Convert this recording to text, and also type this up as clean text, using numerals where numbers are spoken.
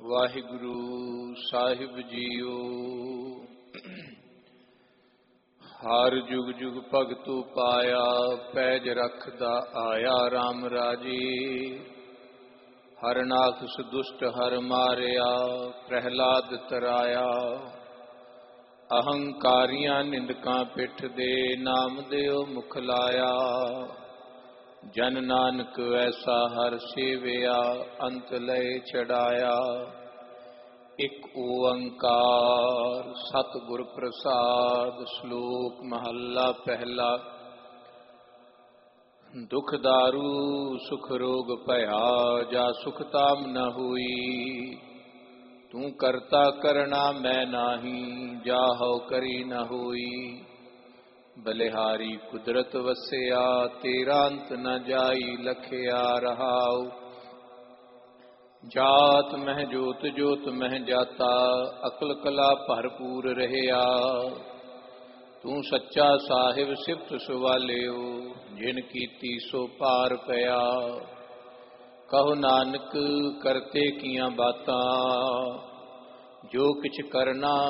ਵਾਹਿਗੁਰੂ ਸਾਹਿਬ JIO. ਹਰ ਜੁਗ ਜੁਗ ਭਗਤੂ ਪਾਇਆ, ਪੈਜ ਰਖਦਾ ਆਇਆ RAM ਰਾਜੀ। ਹਰਨਾਥ ਦੁਸ਼ਟ ਹਰ ਮਾਰਿਆ, ਪ੍ਰਹਿਲਾਦ ਤਰਾਇਆ। ਅਹੰਕਾਰੀਆਂ ਨਿੰਦਕਾਂ ਪਿੱਠ ਦੇ, ਨਾਮ ਦਿਓ ਮੁਖ ਲਾਇਆ। ਜਨ ਨਾਨਕ ਐਸਾ ਹਰ ਸੇਵਿਆ, ਅੰਤ ਲਏ ਛਡਾਇਆ। ਇਕ ਓੰਕਾਰ ਸਤਿਗੁਰ ਪ੍ਰਸਾਦ। ਸ਼ਲੋਕ ਮਹੱਲਾ ਪਹਿਲਾ। ਦੁਖ ਦਾਰੂ ਸੁਖ ਰੋਗ ਭਇਆ, ਜਾ ਸੁਖ ਤਾਮ ਨ ਹੋਈ। ਤੂੰ ਕਰਤਾ ਕਰਣਾ ਮੈਂ ਨਾਹੀ, ਜਾ ਹਉ ਕਰੀ ਨ ਹੋਈ। ਬਲਿਹਾਰੀ ਕੁਦਰਤ ਵਸਿਆ, ਤੇਰਾ ਅੰਤ ਨ ਜਾਈ ਲਖਿਆ ਰਹਾਉ। ਜਾਤ ਮਹਿ ਜੋਤ ਜੋਤ ਮਹਿ ਜਾਤਾ, ਅਕਲ ਕਲਾ ਭਰਪੂਰ ਰਹਿਆ। ਤੂੰ ਸੱਚਾ ਸਾਹਿਬ ਸਿਫਤ ਸੁਵਾਲਿਓ, ਜਿਨ ਕੀਤੀ ਸੋ ਪਾਰ ਪਿਆ। ਕਹੋ ਨਾਨਕ ਕਰਤੇ ਕੀਆਂ ਬਾਤਾਂ, ਜੋ ਕਿਛ ਕਰਨਾ